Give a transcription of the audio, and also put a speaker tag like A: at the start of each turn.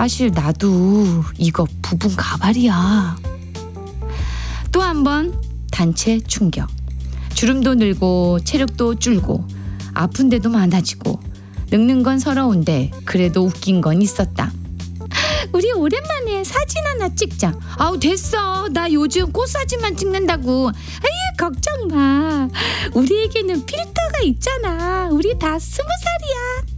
A: 사실 나도 이거 부분 가발이야. 또 한 번 단체 충격. 주름도 늘고 체력도 줄고 아픈 데도 많아지고 늙는 건 서러운데 그래도 웃긴 건 있었다. 우리 오랜만에 사진 하나 찍자. 아우 됐어. 나 요즘 꽃사진만 찍는다고. 에이 걱정 마. 우리에게는 필터가 있잖아. 우리 다 20살이야.